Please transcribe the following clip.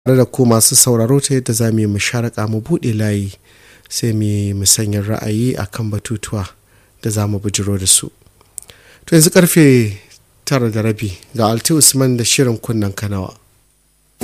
da ku masu sauraro ta yadda za mu yi musharaka mu buɗe layi sai mu yi musanyar ra'ayi a kan batutuwa da za mu bujiro da su. To yanzu karfe 9:30 ga Alti Usman da shirin kunnen kanawa.